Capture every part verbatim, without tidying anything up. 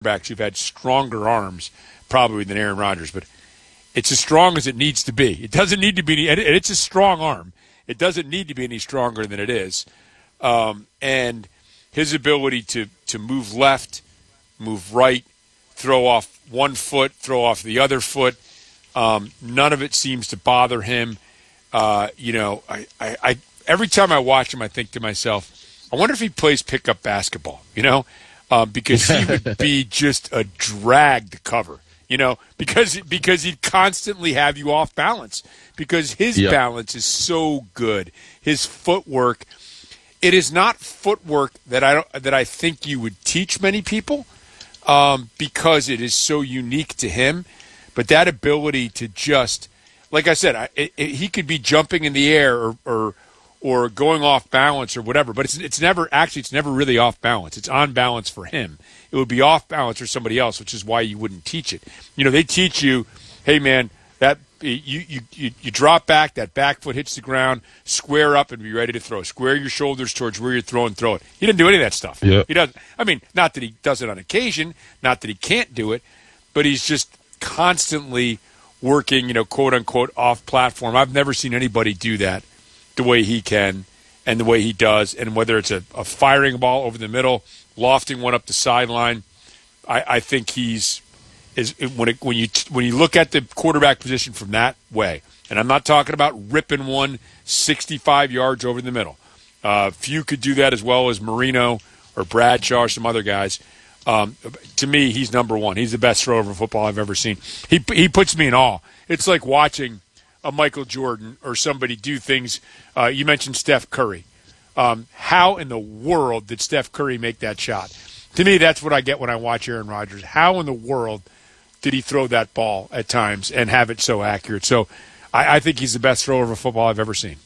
quarterbacks who've had stronger arms probably than Aaron Rodgers, but it's as strong as it needs to be. It doesn't need to be, and it's a strong arm. It doesn't need to be any stronger than it is. Um, and his ability to, to move left, move right, throw off one foot, throw off the other foot, um, none of it seems to bother him. Uh, you know, I, I, I every time I watch him, I think to myself, I wonder if he plays pickup basketball, you know, uh, because he would be just a drag to cover. You know, because because he'd constantly have you off balance because his yep. balance is so good. His footwork, it is not footwork that I don't, that I think you would teach many people um, because it is so unique to him. But that ability to just, like I said, I, it, it, he could be jumping in the air or, or or going off balance or whatever. But it's it's never actually it's never really off balance. It's on balance for him. It would be off balance for somebody else, which is why you wouldn't teach it. You know, they teach you, hey, man, that you you, you, you drop back, that back foot hits the ground, square up and be ready to throw. Square your shoulders towards where you're throwing, throw it. He didn't do any of that stuff. Yep. He doesn't. I mean, not that he does it on occasion, not that he can't do it, but he's just constantly working, you know, quote unquote, off platform. I've never seen anybody do that the way he can and the way he does, and whether it's a, a firing ball over the middle, lofting one up the sideline, I, I think he's is when it, when you when you look at the quarterback position from that way, and I'm not talking about ripping one sixty-five yards over the middle. Uh, few could do that as well as Marino or Bradshaw or some other guys. Um, to me, he's number one. He's the best thrower of football I've ever seen. He he puts me in awe. It's like watching a Michael Jordan or somebody do things. Uh, you mentioned Steph Curry. Um, how in the world did Steph Curry make that shot? To me, that's what I get when I watch Aaron Rodgers. How in the world did he throw that ball at times and have it so accurate? So I, I think he's the best thrower of a football I've ever seen.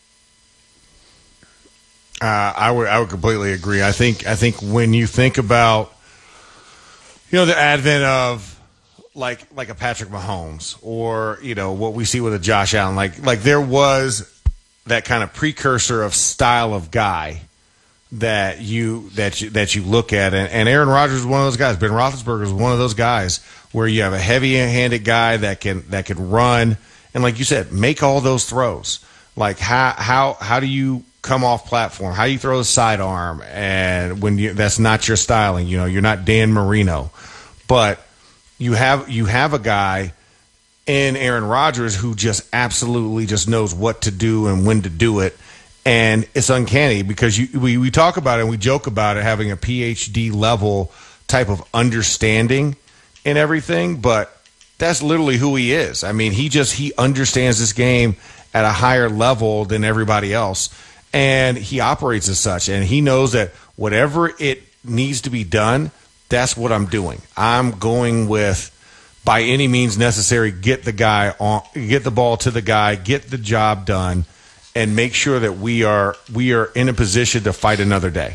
Uh, I would I would completely agree. I think I think when you think about, you know, the advent of like like a Patrick Mahomes or, you know, what we see with a Josh Allen, like like there was that kind of precursor of style of guy that you that you, that you look at, and, and Aaron Rodgers is one of those guys. Ben Roethlisberger is one of those guys where you have a heavy-handed guy that can that can run and, like you said, make all those throws. Like how how how do you come off platform? How do you throw a sidearm? And when you, that's not your styling, you know, you're not Dan Marino, but you have you have a guy in Aaron Rodgers who just absolutely just knows what to do and when to do it. And it's uncanny because you, we, we talk about it and we joke about it having a P H D level type of understanding and everything, but that's literally who he is. I mean, he just he understands this game at a higher level than everybody else, and he operates as such. And he knows that whatever it needs to be done, that's what I'm doing. I'm going with, by any means necessary, get the guy on, get the ball to the guy, get the job done, and make sure that we are we are in a position to fight another day.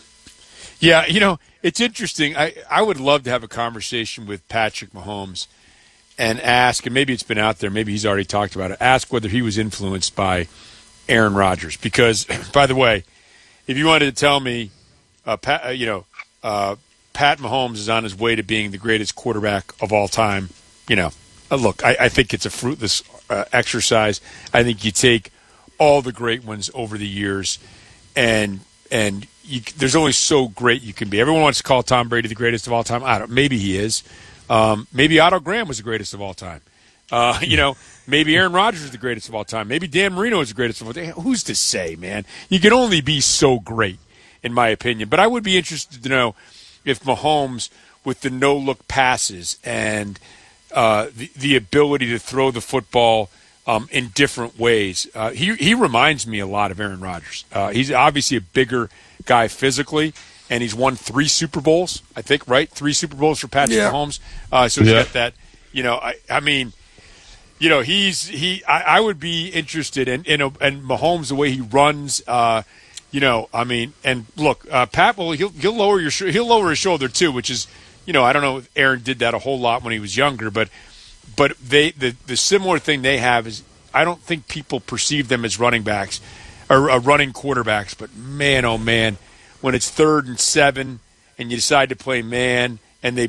Yeah, you know, it's interesting. I, I would love to have a conversation with Patrick Mahomes and ask, and maybe it's been out there, maybe he's already talked about it, ask whether he was influenced by Aaron Rodgers. Because, by the way, if you wanted to tell me, uh, Pat, uh, you know, uh, Pat Mahomes is on his way to being the greatest quarterback of all time, you know, uh, look, I, I think it's a fruitless uh, exercise. I think you take all the great ones over the years, and and you, there's only so great you can be. Everyone wants to call Tom Brady the greatest of all time. I don't. Maybe he is. Um, maybe Otto Graham was the greatest of all time. Uh, you know, maybe Aaron Rodgers is the greatest of all time. Maybe Dan Marino is the greatest of all time. Who's to say, man? You can only be so great, in my opinion. But I would be interested to know if Mahomes, with the no-look passes and uh, the, the ability to throw the football um, in different ways, uh, he he reminds me a lot of Aaron Rodgers. Uh, he's obviously a bigger guy physically, and he's won three Super Bowls, I think, right? Three Super Bowls for Patrick yeah. Mahomes. Uh, so he's yeah. got that, you know, I, I mean, you know, he's he. I, I would be interested in, in a, and Mahomes, the way he runs. Uh, you know, I mean, and look, uh, Pat will he'll he'll lower your he'll lower his shoulder too, which is, you know, I don't know if Aaron did that a whole lot when he was younger, but but they the the similar thing they have is I don't think people perceive them as running backs or uh, running quarterbacks, but man, oh man, when it's third and seven and you decide to play man and they